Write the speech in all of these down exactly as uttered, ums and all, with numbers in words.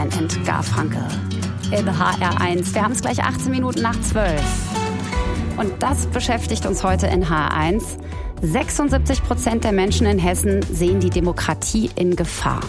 and Garfunkel in H R eins. Wir haben es gleich achtzehn Minuten nach zwölf. Und das beschäftigt uns heute in H R eins. sechsundsiebzig Prozent der Menschen in Hessen sehen die Demokratie in Gefahr.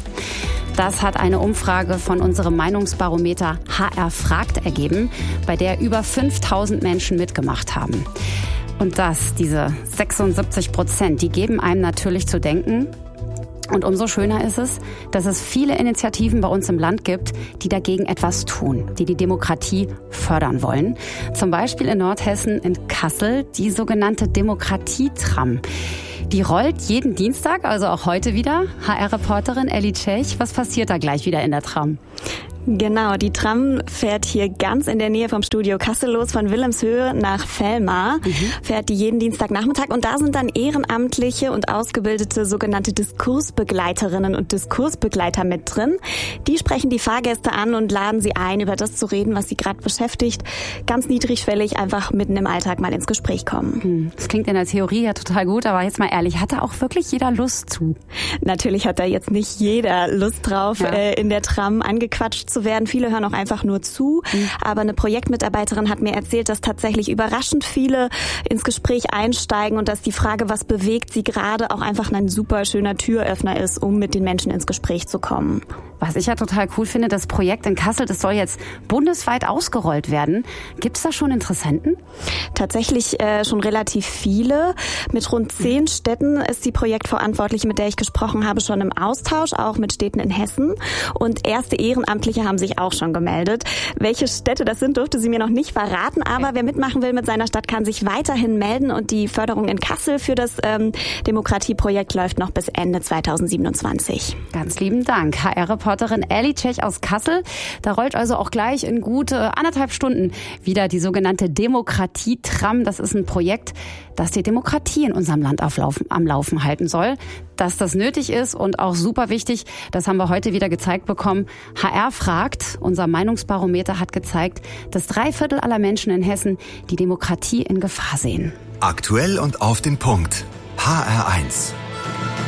Das hat eine Umfrage von unserem Meinungsbarometer H R fragt ergeben, bei der über fünftausend Menschen mitgemacht haben. Und das, diese sechsundsiebzig Prozent, die geben einem natürlich zu denken. Und umso schöner ist es, dass es viele Initiativen bei uns im Land gibt, die dagegen etwas tun, die die Demokratie fördern wollen. Zum Beispiel in Nordhessen in Kassel die sogenannte Demokratietram. Die rollt jeden Dienstag, also auch heute wieder. H R-Reporterin Elli Tschech, was passiert da gleich wieder in der Tram? Genau, die Tram fährt hier ganz in der Nähe vom Studio Kassel los, von Wilhelmshöhe nach Velmar, mhm. fährt die jeden Dienstagnachmittag und da sind dann ehrenamtliche und ausgebildete sogenannte Diskursbegleiterinnen und Diskursbegleiter mit drin. Die sprechen die Fahrgäste an und laden sie ein, über das zu reden, was sie gerade beschäftigt. Ganz niedrigschwellig, einfach mitten im Alltag mal ins Gespräch kommen. Das klingt in der Theorie ja total gut, aber jetzt mal ehrlich, hat da auch wirklich jeder Lust zu? Natürlich hat da jetzt nicht jeder Lust drauf, ja. äh, in der Tram angequatscht zu werden. Viele hören auch einfach nur zu. Mhm. Aber eine Projektmitarbeiterin hat mir erzählt, dass tatsächlich überraschend viele ins Gespräch einsteigen und dass die Frage, was bewegt sie gerade, auch einfach ein super schöner Türöffner ist, um mit den Menschen ins Gespräch zu kommen. Was ich ja total cool finde, das Projekt in Kassel, das soll jetzt bundesweit ausgerollt werden. Gibt es da schon Interessenten? Tatsächlich äh, schon relativ viele. Mit rund zehn Städten ist die Projektverantwortliche, mit der ich gesprochen habe, schon im Austausch, auch mit Städten in Hessen. Und erste Ehrenamtliche haben sich auch schon gemeldet. Welche Städte das sind, durfte sie mir noch nicht verraten. Aber okay. Wer mitmachen will mit seiner Stadt, kann sich weiterhin melden. Und die Förderung in Kassel für das ähm, Demokratieprojekt läuft noch bis Ende zweitausendsiebenundzwanzig. Ganz lieben Dank, H R-Reporterin Elli Tschech aus Kassel. Da rollt also auch gleich in gute anderthalb Stunden wieder die sogenannte Demokratietram. Das ist ein Projekt, das die Demokratie in unserem Land auflaufen, am Laufen halten soll. Dass das nötig ist und auch super wichtig, das haben wir heute wieder gezeigt bekommen. H R fragt, unser Meinungsbarometer hat gezeigt, dass drei Viertel aller Menschen in Hessen die Demokratie in Gefahr sehen. Aktuell und auf den Punkt. H R eins.